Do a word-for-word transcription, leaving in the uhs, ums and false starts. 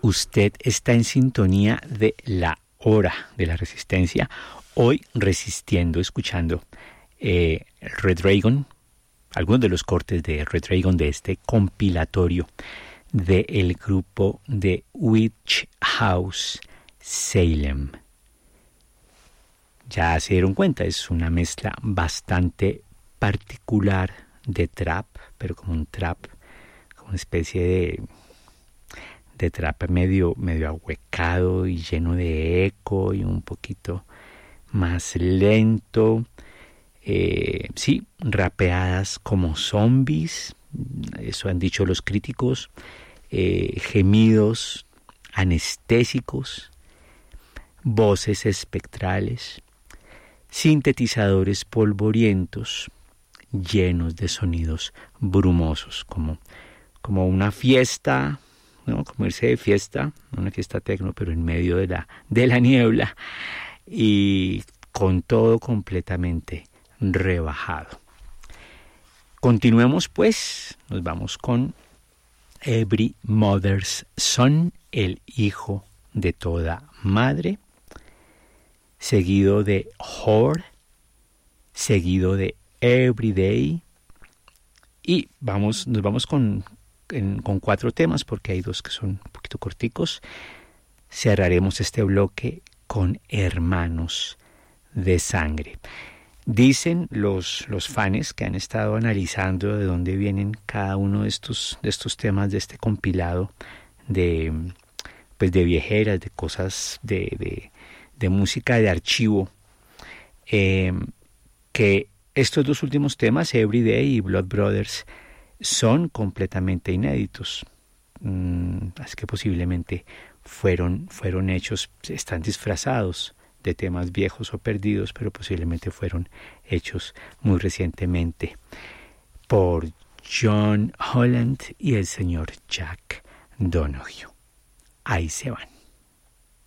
Usted está en sintonía de la hora de la resistencia, hoy resistiendo, escuchando eh, Redragon, algunos de los cortes de Redragon de este compilatorio del grupo de Witch House Salem. Ya se dieron cuenta, es una mezcla bastante particular de trap, pero como un trap, como una especie de, de trap medio, medio ahuecado y lleno de eco y un poquito más lento. Eh, sí, rapeadas como zombies, eso han dicho los críticos, eh, gemidos anestésicos, voces espectrales, sintetizadores polvorientos llenos de sonidos brumosos, como, como una fiesta, ¿no? Como irse de fiesta, una fiesta tecno, pero en medio de la, de la niebla y con todo completamente rebajado. Continuemos pues, nos vamos con Every Mother's Son, el hijo de toda madre, seguido de Whore, seguido de Everyday, y vamos, nos vamos con, en, con cuatro temas porque hay dos que son un poquito corticos. Cerraremos este bloque con Hermanos de Sangre. Dicen los, los fans que han estado analizando de dónde vienen cada uno de estos, de estos temas de este compilado de, pues de viejeras, de cosas de, de, de música de archivo, eh, que estos dos últimos temas, Everyday y Blood Brothers, son completamente inéditos. Mm, así que posiblemente fueron, fueron hechos, están disfrazados de temas viejos o perdidos, pero posiblemente fueron hechos muy recientemente por John Holland y el señor Jack Donoghue. Ahí se van.